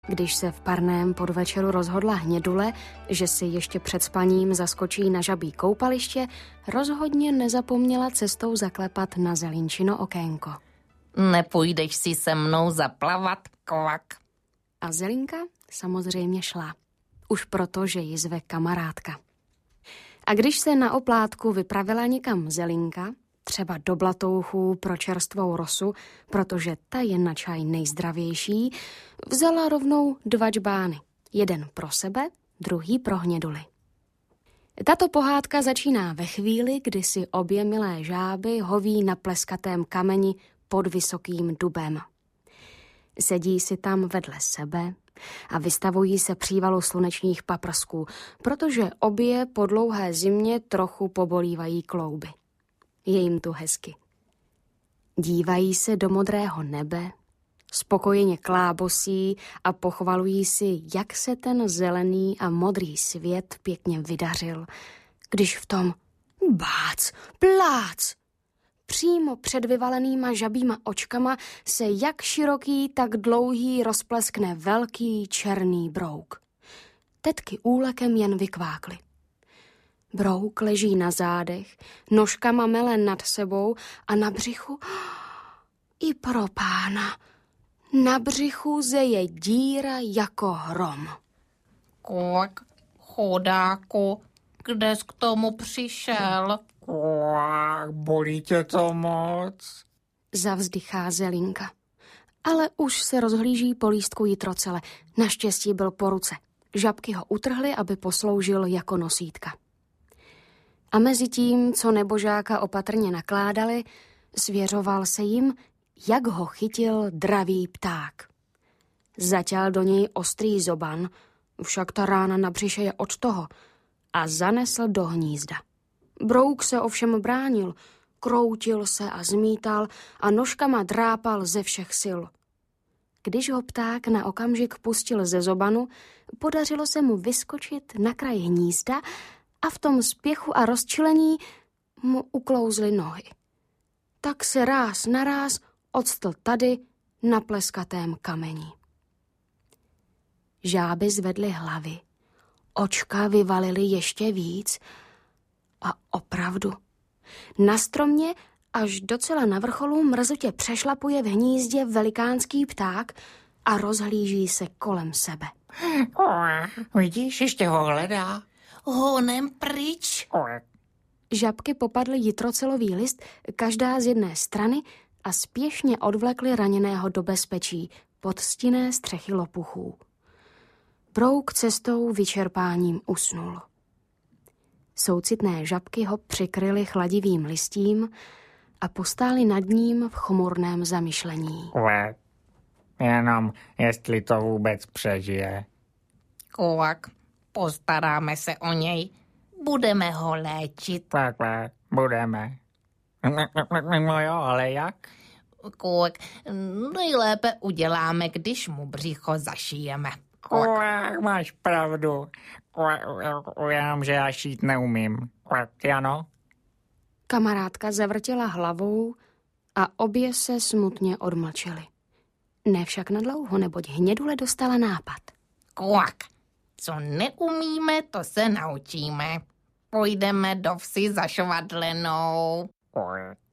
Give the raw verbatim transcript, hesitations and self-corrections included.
Když se v parném podvečeru rozhodla Hnědule, že si ještě před spaním zaskočí na žabí koupaliště, rozhodně nezapomněla cestou zaklepat na Zelinčino okénko. Nepůjdeš si se mnou zaplavat, kvak? A Zelinka samozřejmě šla. Už proto, že ji zve kamarádka. A když se na oplátku vypravila někam Zelinka, třeba do Blatouchů pro čerstvou rosu, protože ta je na čaj nejzdravější, vzala rovnou dva džbány. Jeden pro sebe, druhý pro Hněduli. Tato pohádka začíná ve chvíli, kdy si obě milé žáby hoví na pleskatém kameni pod vysokým dubem. Sedí si tam vedle sebe a vystavují se přívalu slunečních paprsků, protože obě po dlouhé zimě trochu pobolívají klouby. Je jim tu hezky. Dívají se do modrého nebe, spokojeně klábosí a pochvalují si, jak se ten zelený a modrý svět pěkně vydařil, když v tom bác, plác, přímo před vyvalenýma žabýma očkama se jak široký, tak dlouhý rozpleskne velký černý brouk. Tetky úlekem jen vykvákly. Brouk leží na zádech, nožkama mele nad sebou a na břichu, i pro pána, na břichu zeje díra jako hrom. Kvak, chodáku, kde jsi k tomu přišel? Kvak, bolí tě to moc? Zavzdychá Zelinka. Ale už se rozhlíží po lístku jitrocele. Naštěstí byl po ruce. Žabky ho utrhly, aby posloužil jako nosítka. A mezi tím, co nebožáka opatrně nakládali, svěřoval se jim, jak ho chytil dravý pták. Zaťal do něj ostrý zoban, však ta rána na břiše je od toho, a zanesl do hnízda. Brouk se ovšem bránil, kroutil se a zmítal a nožkama drápal ze všech sil. Když ho pták na okamžik pustil ze zobanu, podařilo se mu vyskočit na kraj hnízda a v tom spěchu a rozčilení mu uklouzly nohy. Tak se ráz na ráz odstl tady na pleskatém kameni. Žáby zvedly hlavy, očka vyvalily ještě víc a opravdu na stromě až docela na vrcholu mrzutě přešlapuje v hnízdě velikánský pták a rozhlíží se kolem sebe. Vidíš, ještě ho hledá. Honem pryč. Žabky popadly jitrocelový list, každá z jedné strany, a spěšně odvlekly raněného do bezpečí pod stinné střechy lopuchů. Brouk cestou vyčerpáním usnul. Soucitné žabky ho přikryly chladivým listím a postály nad ním v chmurném zamyšlení. Kvak, jenom jestli to vůbec přežije. Kvak, postaráme se o něj, budeme ho léčit. Kvak, kvak, budeme. No jo, ale jak? Kvak, nejlépe uděláme, když mu břicho zašijeme. Kvak, máš pravdu. Kvak, jenom, že já šít neumím. Kvak, ano? Kamarádka zavrtěla hlavou a obě se smutně odmlčely. Ne však nadlouho, neboť Hnědule dostala nápad. Kvak, co neumíme, to se naučíme. Půjdeme do vsi za švadlenou.